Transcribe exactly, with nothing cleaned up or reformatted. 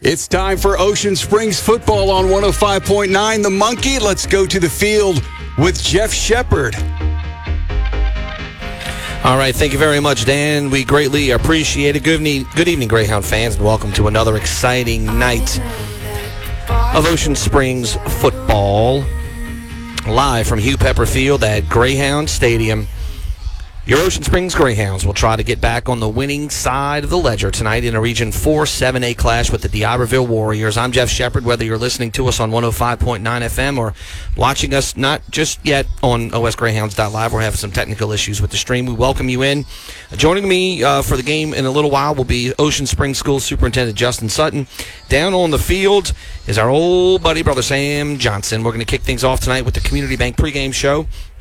It's time for Ocean Springs football on one oh five point nine The Monkey. Let's go to the field with Jeff Shepard. All right, thank you very much, Dan. We greatly appreciate it. Good evening, good evening, Greyhound fans, and welcome to another exciting night of Ocean Springs football, live from Hugh Pepper Field at Greyhound Stadium. Your Ocean Springs Greyhounds will try to get back on the winning side of the ledger tonight in a Region four seven A clash with the D'Iberville Warriors. I'm Jeff Shepard. Whether you're listening to us on one oh five point nine F M or watching us not just yet on O S Greyhounds dot live, we're having some technical issues with the stream. We welcome you in. Joining me uh, for the game in a little while will be Ocean Springs School Superintendent Justin Sutton. Down on the field is our old buddy, Brother Sam Johnson. We're going to kick things off tonight with the Community Bank pregame show.